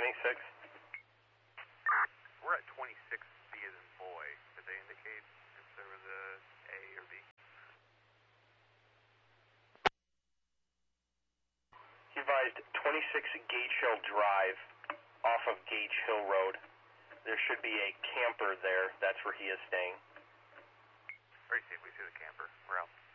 26. We're at 26, B as in boy. Did they indicate if there was a A or B? He advised 26 Gage Hill Drive off of Gage Hill Road. There should be a camper there. That's where he is staying. Very safe. We see the camper. We're out.